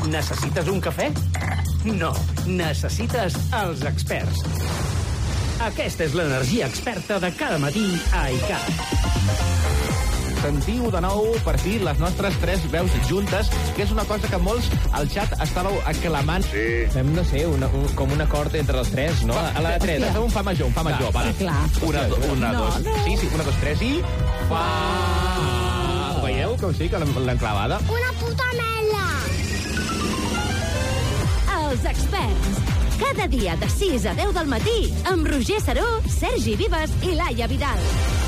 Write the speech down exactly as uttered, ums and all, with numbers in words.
Necessites un cafè? No, necessites els experts. Aquesta és l'energia experta de cada matí a I C A P. Sentiu de nou per fi les nostres tres veus juntes, que és una cosa que molts al xat estàveu aclamant. Sí. Fem, no sé, una, un, com un acord entre els tres, no? A la de tres. Fem un fa major, un fa major, va. Sí, clar. Una, do, una No, dos. no. Sí, sí, una, dos, tres i... Fa! Veieu com sí, que l'hem l'hem clavada? Una puta mela! Els experts. Cada dia de sis a deu del matí amb Roger Saró, Sergi Vives i Laia Vidal.